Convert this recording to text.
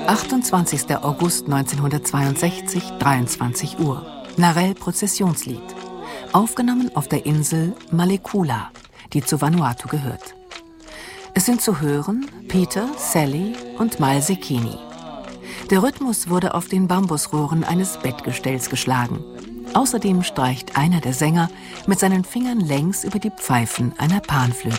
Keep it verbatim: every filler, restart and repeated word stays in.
achtundzwanzigster August neunzehnhundertzweiundsechzig, dreiundzwanzig Uhr. Narell-Prozessionslied. Aufgenommen auf der Insel Malekula, die zu Vanuatu gehört. Es sind zu hören Peter, Sally und Mal Sekini. Der Rhythmus wurde auf den Bambusrohren eines Bettgestells geschlagen. Außerdem streicht einer der Sänger mit seinen Fingern längs über die Pfeifen einer Panflöte.